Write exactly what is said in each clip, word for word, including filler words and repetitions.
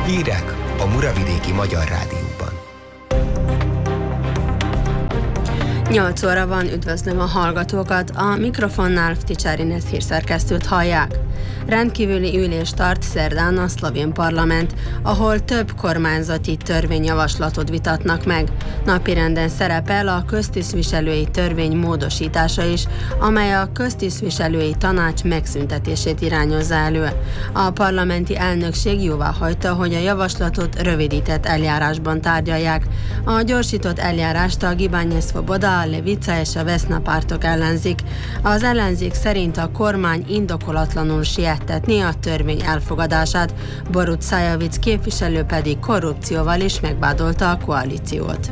Hírek a Muravidéki Magyar Rádióban. nyolc óra van, üdvözlöm a hallgatókat, a mikrofonnál Ticsári Inez hírszerkesztőt hallják. Rendkívüli ülést tart szerdán a szlovén parlament, ahol több kormányzati törvényjavaslatot vitatnak meg. Napirenden szerepel a köztisztviselői törvény módosítása is, amely a köztisztviselői tanács megszüntetését irányozza elő. A parlamenti elnökség jóváhagyta, hogy a javaslatot rövidített eljárásban tárgyalják. A gyorsított eljárást a Gibány Svoboda, a Levica és a Vesna pártok ellenzik. Az ellenzék szerint a kormány indokolatlanul siettetné a törvény elfogadását, Borut Sajovic képviselő pedig korrupcióval is megvádolta a koalíciót.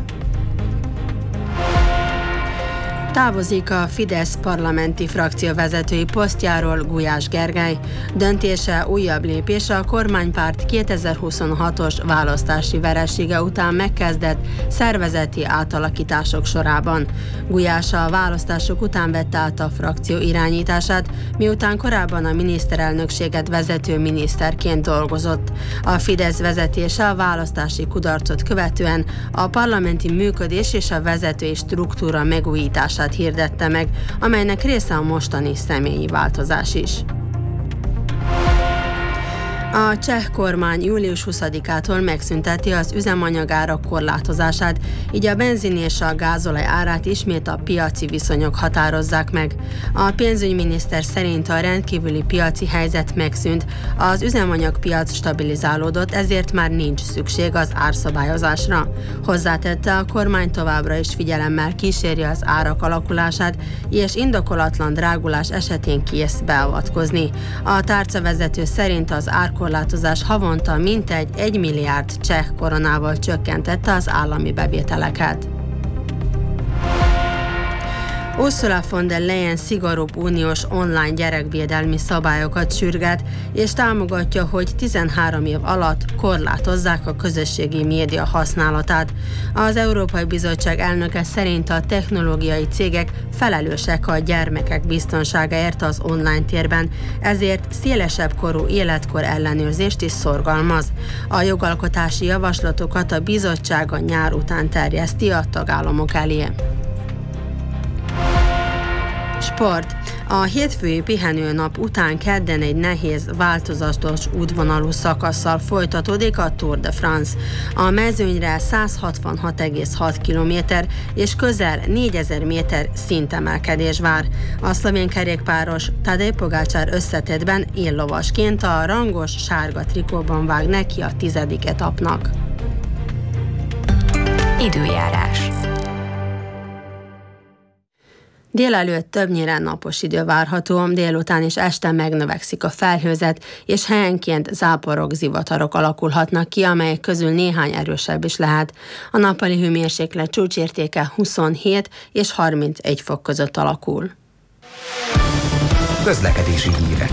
Távozik a Fidesz parlamenti frakció vezetői posztjáról Gulyás Gergely. Döntése újabb lépés a kormánypárt kétezer-huszonhatos választási veresége után megkezdett szervezeti átalakítások sorában. Gulyás a választások után vette át a frakció irányítását, miután korábban a miniszterelnökséget vezető miniszterként dolgozott. A Fidesz vezetése a választási kudarcot követően a parlamenti működés és a vezetői struktúra megújítását hirdette meg, amelynek része a mostani személyi változás is. A cseh kormány július huszadikától megszünteti az üzemanyagárak korlátozását, így a benzin és a gázolaj árát ismét a piaci viszonyok határozzák meg. A pénzügyminiszter szerint a rendkívüli piaci helyzet megszűnt, az üzemanyagpiac stabilizálódott, ezért már nincs szükség az árszabályozásra. Hozzátette, a kormány továbbra is figyelemmel kíséri az árak alakulását, és indokolatlan drágulás esetén kész beavatkozni. A tárcavezető szerint az ár korlátozás havonta mintegy egy milliárd cseh koronával csökkentette az állami bevételeket. Ursula von der Leyen szigorúbb uniós online gyerekvédelmi szabályokat sürget, és támogatja, hogy tizenhárom év alatt korlátozzák a közösségi média használatát. Az Európai Bizottság elnöke szerint a technológiai cégek felelősek a gyermekek biztonságáért az online térben, ezért szélesebb korú életkor ellenőrzést is szorgalmaz. A jogalkotási javaslatokat a bizottság a nyár után terjeszti a tagállamok elé. Sport. A hétfői pihenőnap után kedden egy nehéz, változatos útvonalú szakasszal folytatódik a Tour de France. A mezőnyre száz hatvanhat egész hat kilométer és közel négyezer méter szintemelkedés vár. A szlovén kerékpáros Tadej Pogačar összetettben éllovasként a rangos sárga trikóban vág neki a tizedik etapnak. Időjárás. Délelőtt többnyire napos idő várható, délután és este megnövekszik a felhőzet, és helyenként záporok, zivatarok alakulhatnak ki, amelyek közül néhány erősebb is lehet. A nappali hőmérséklet csúcsértéke huszonhét és harmincegy fok között alakul. Közlekedési hírek.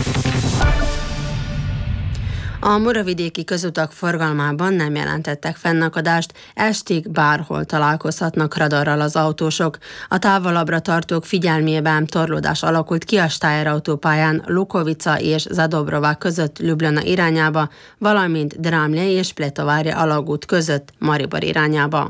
A muravidéki közutak forgalmában nem jelentettek fennakadást, estig bárhol találkozhatnak radarral az autósok. A távolabbra tartók figyelmében torlódás alakult ki a Steyr autópályán Lukovica és Zadobrová között Ljubljana irányába, valamint Drámlye és Pletovárja alagút között Maribor irányába.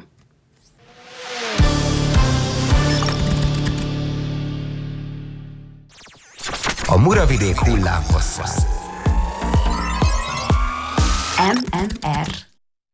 A Muravidék hullámhossza. em em er